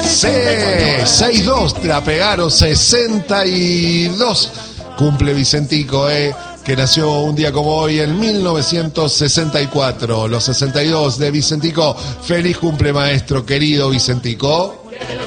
Sí, 6-2, la pegaron 62. Cumple Vicentico, que nació un día como hoy en 1964. Los 62 de Vicentico. Feliz cumple, maestro, querido Vicentico.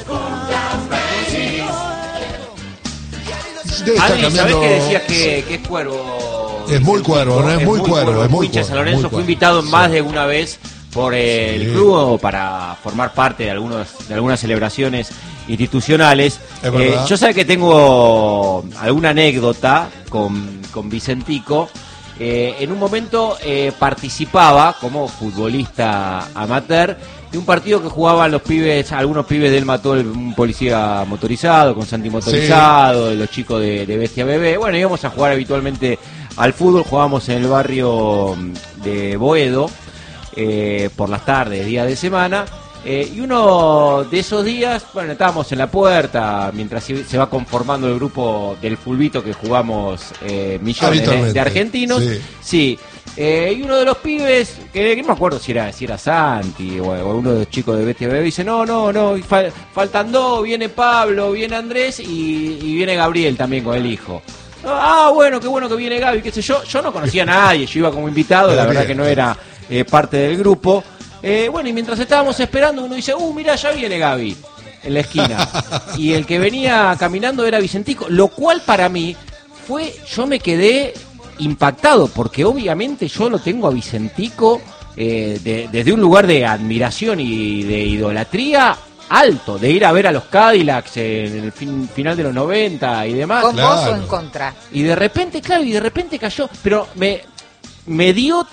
Adri, ¿sabés que decías que es cuervo? Es muy cuervo, no es muy cuervo. Es muy hincha de San Lorenzo, muy fue invitado más sí. de una vez por el club para formar parte de algunas celebraciones institucionales. Yo sé que tengo alguna anécdota con Vicentico. En un momento participaba como futbolista amateur de un partido que jugaban los pibes, algunos pibes del Mató, un policía motorizado, con Santi motorizado, sí. Los chicos de Bestia Bebé. Bueno, íbamos a jugar habitualmente al fútbol, jugábamos en el barrio de Boedo, por las tardes, día de semana. Y uno de esos días, bueno, estábamos en la puerta mientras se va conformando el grupo del fulbito que jugamos millones de argentinos. Sí. Y uno de los pibes, que no me acuerdo si era Santi o uno de los chicos de Bestia Bebé, dice, no, faltan dos, viene Pablo, viene Andrés y viene Gabriel también con el hijo. Bueno, qué bueno que viene Gaby, qué sé yo. Yo no conocía a nadie, yo iba como invitado, la verdad que no era parte del grupo. Bueno, y mientras estábamos esperando, uno dice, mirá, ya viene Gaby en la esquina. Y el que venía caminando era Vicentico, lo cual para mí yo me quedé impactado, porque obviamente yo lo tengo a Vicentico desde un lugar de admiración y de idolatría alto, de ir a ver a los Cadillacs en el final de los 90 y demás. ¿Con vos o en contra? Y de repente cayó, pero me dio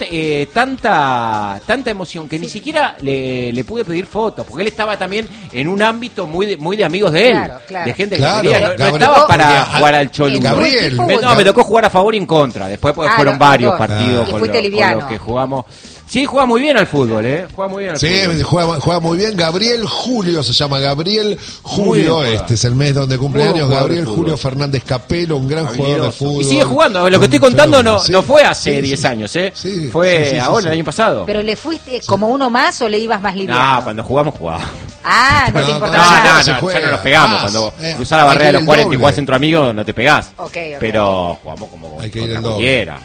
tanta emoción que ni siquiera le pude pedir fotos, porque él estaba también en un ámbito muy de amigos de él, claro. De gente que quería, no estaba para jugar al Cholu. Gabriel. Me tocó jugar a favor y en contra, después fueron varios partidos con los que jugamos. Sí, juega muy bien al fútbol, juega muy bien al fútbol. Sí, juega muy bien. Gabriel Julio se llama Gabriel Julio. Este es el mes donde cumple años Gabriel Julio Fernández Capelo, un gran jugador de fútbol. Y sigue jugando. Lo que estoy contando no fue hace 10 años, fue ahora, el año pasado. ¿Pero le fuiste como uno más o le ibas más liviano? No, cuando jugaba. No te importaba. Ya no nos pegamos. Cuando cruzás la barrera de los 40 y jugás entre amigos, no te pegás. Okay. Pero jugamos como cualquiera.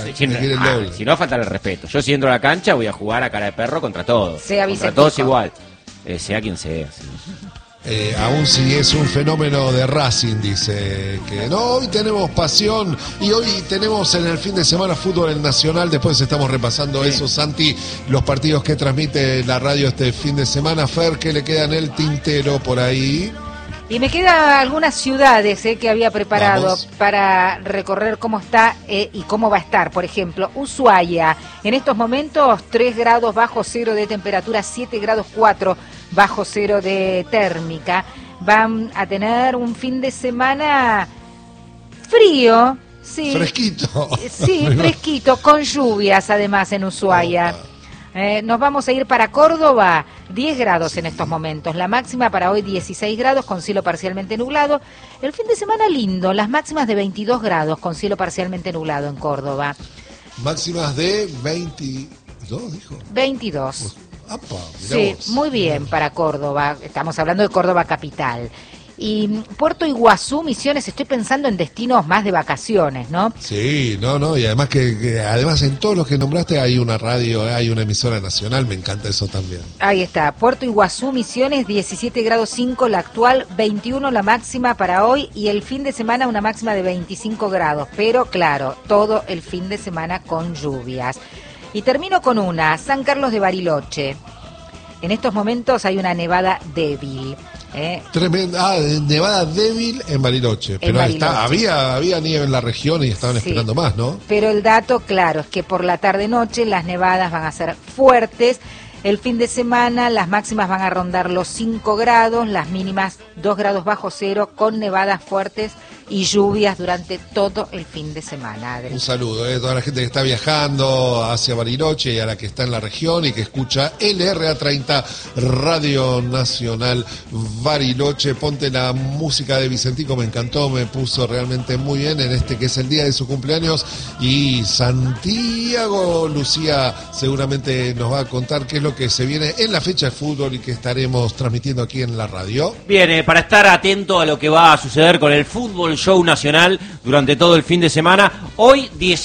Si no, falta el respeto. Yo si entro a la cancha voy a jugar a cara de perro contra todos. Contra todos igual. Sea quien sea. Sí. Aún si es un fenómeno de Racing, dice que no, hoy tenemos pasión y hoy tenemos en el fin de semana fútbol en Nacional. Después estamos repasando eso, Santi, los partidos que transmite la radio este fin de semana. Fer, ¿qué le queda en el tintero por ahí? Y me quedan algunas ciudades que había preparado para recorrer cómo está y cómo va a estar. Por ejemplo, Ushuaia, en estos momentos 3 grados bajo cero de temperatura, 7 grados 4 bajo cero de térmica. Van a tener un fin de semana frío, sí. Fresquito. Sí, fresquito, con lluvias además en Ushuaia. Nos vamos a ir para Córdoba, 10 grados en estos momentos, la máxima para hoy 16 grados con cielo parcialmente nublado. El fin de semana lindo, las máximas de 22 grados con cielo parcialmente nublado en Córdoba. Máximas de 22, dijo. 22. Apa, sí, vos. Muy bien para Córdoba, estamos hablando de Córdoba capital. Y Puerto Iguazú, Misiones, estoy pensando en destinos más de vacaciones, ¿no? Sí, y además que además en todos los que nombraste hay una radio, hay una emisora nacional, me encanta eso también. Ahí está, Puerto Iguazú, Misiones, 17 grados 5, la actual, 21 la máxima para hoy y el fin de semana una máxima de 25 grados, pero claro, todo el fin de semana con lluvias. Y termino con San Carlos de Bariloche. En estos momentos hay una nevada débil. Tremenda, nevada débil en Bariloche, pero había nieve en la región y estaban esperando más, ¿no? Pero el dato claro es que por la tarde-noche las nevadas van a ser fuertes. El fin de semana las máximas van a rondar los 5 grados, las mínimas 2 grados bajo cero con nevadas fuertes y lluvias durante todo el fin de semana, Adri. Un saludo a toda la gente que está viajando hacia Bariloche y a la que está en la región y que escucha LRA30 Radio Nacional Bariloche. Ponte la música de Vicentico, me encantó, me puso realmente muy bien en este que es el día de su cumpleaños. Y Santiago Lucía seguramente nos va a contar qué es lo que se viene en la fecha de fútbol y que estaremos transmitiendo aquí en la radio. Bien, para estar atento a lo que va a suceder con el Fútbol Show Nacional durante todo el fin de semana, hoy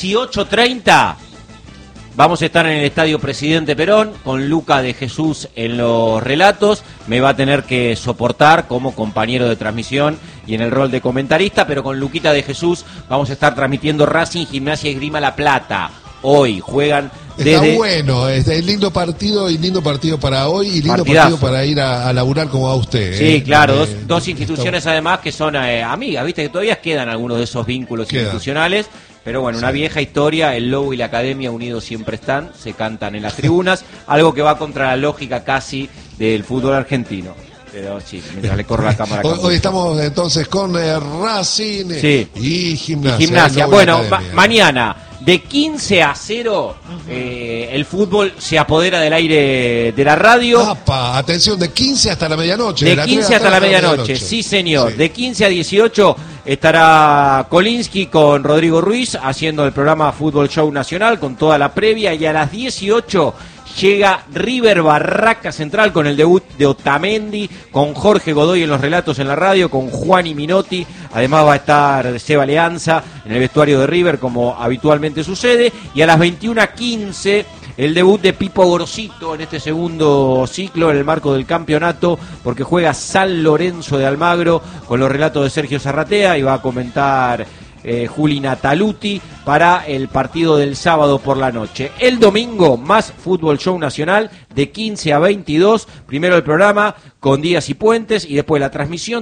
18:30 vamos a estar en el Estadio Presidente Perón con Luca de Jesús en los relatos. Me va a tener que soportar como compañero de transmisión y en el rol de comentarista, pero con Luquita de Jesús vamos a estar transmitiendo Racing, Gimnasia y Esgrima La Plata. Hoy juegan desde... Está bueno, es lindo partido para hoy y lindo partido para ir a laburar como va usted. Sí, claro, dos instituciones además que son amigas, viste que todavía quedan algunos de esos vínculos institucionales, pero bueno, una vieja historia, el Lobo y la Academia unidos siempre están, se cantan en las tribunas, algo que va contra la lógica casi del fútbol argentino. Pero sí, mientras le corre la cámara. Hoy estamos entonces con Racing y Gimnasia. Bueno, mañana de 15-0 el fútbol se apodera del aire de la radio. ¡Apa! Atención, de 15 hasta la medianoche. De 15 hasta la medianoche, sí señor. Sí. De 15 a 18 estará Kolinsky con Rodrigo Ruiz haciendo el programa Fútbol Show Nacional con toda la previa, y a las 18 llega River Barraca Central con el debut de Otamendi, con Jorge Godoy en los relatos en la radio, con Juan y Minotti. Además va a estar Seba Leanza en el vestuario de River, como habitualmente sucede. Y a las 21:15 el debut de Pipo Gorosito en este segundo ciclo en el marco del campeonato, porque juega San Lorenzo de Almagro con los relatos de Sergio Zarratea y va a comentar Juli Nataluti para el partido del sábado por la noche. El domingo, más Fútbol Show Nacional de 15 a 22. Primero el programa con Díaz y Puentes y después la transmisión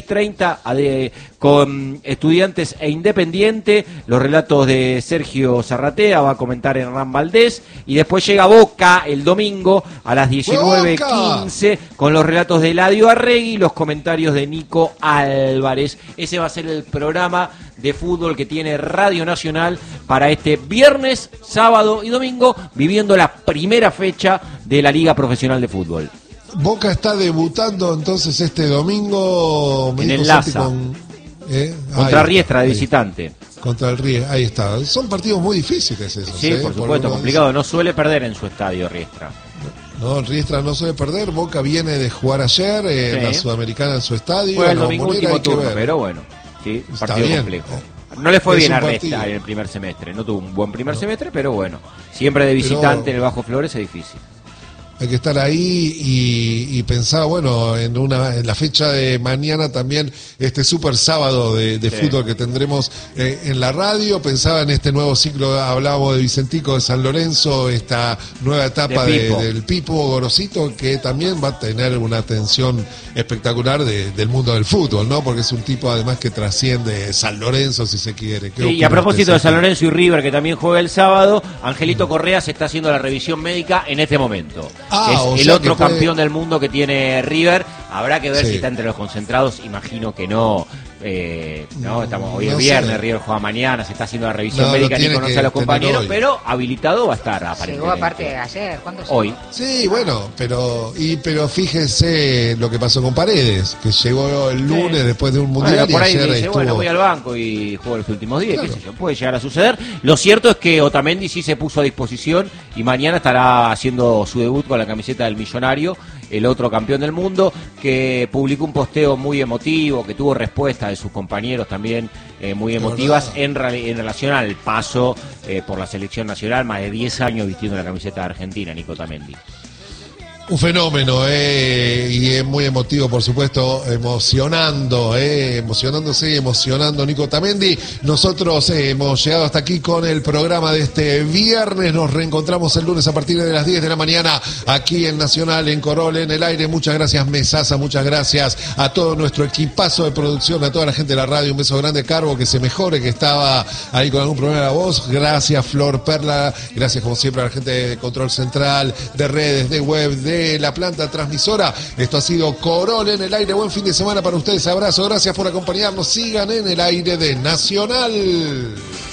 16:30 con Estudiantes e Independiente. Los relatos de Sergio Zarratea, va a comentar Hernán Valdés. Y después llega Boca el domingo a las 19:15 con los relatos de Eladio Arregui y los comentarios de Nico Álvarez. Ese va a ser el programa de fútbol que tiene Radio Nacional para este viernes, sábado y domingo, viviendo la primera fecha de la Liga Profesional de Fútbol. Boca está debutando entonces este domingo en el Laza contra Riestra de visitante. Contra el Riestra, ahí está. Son partidos muy difíciles esos. Sí, por supuesto, complicado. No suele perder en su estadio Riestra. No, Riestra no suele perder. Boca viene de jugar ayer en la Sudamericana en su estadio. Fue el domingo último turno, pero bueno. Sí, un partido complejo. No le fue bien a Riestra en el primer semestre. No tuvo un buen primer semestre, pero bueno. Siempre de visitante en el Bajo Flores es difícil. Hay que estar ahí y pensar, bueno, en la fecha de mañana también, este super sábado de fútbol que tendremos en la radio. Pensaba en este nuevo ciclo, hablábamos de Vicentico de San Lorenzo, esta nueva etapa del Pipo Gorosito, que también va a tener una atención espectacular del mundo del fútbol, ¿no? Porque es un tipo además que trasciende San Lorenzo, si se quiere. Sí, y a propósito de San Lorenzo y River, que también juega el sábado, Angelito Correa se está haciendo la revisión médica en este momento. Es el otro campeón del mundo que tiene River. Habrá que ver si está entre los concentrados. Imagino que no. Estamos hoy es viernes, River juega mañana, se está haciendo la revisión médica, ni conoce a los compañeros, pero habilitado va a estar aparentemente. Llegó aparte ayer, ¿cuándo llegó? Hoy. Sí, bueno, pero fíjese lo que pasó con Paredes, que llegó el lunes después de un mundial por ahí y ayer dice, estuvo... voy al banco y juego los últimos días, qué sé yo, puede llegar a suceder. Lo cierto es que Otamendi sí se puso a disposición y mañana estará haciendo su debut con la camiseta del Millonario, el otro campeón del mundo, que publicó un posteo muy emotivo, que tuvo respuesta de sus compañeros también muy emotivas en relación al paso por la selección nacional, más de 10 años vistiendo la camiseta de Argentina, Nico Otamendi. Un fenómeno, y es muy emotivo, por supuesto, emocionándose y emocionando Nico Otamendi. Nosotros hemos llegado hasta aquí con el programa de este viernes. Nos reencontramos el lunes a partir de las 10 de la mañana aquí en Nacional, en Corol, en el aire. Muchas gracias, Mesaza, muchas gracias a todo nuestro equipazo de producción, a toda la gente de la radio. Un beso grande, Carbo, que se mejore, que estaba ahí con algún problema de la voz. Gracias, Flor Perla. Gracias, como siempre, a la gente de Control Central, de redes, de web, de de la planta transmisora. Esto ha sido Corol en el aire. Buen fin de semana para ustedes. Abrazo, gracias por acompañarnos. Sigan en el aire de Nacional.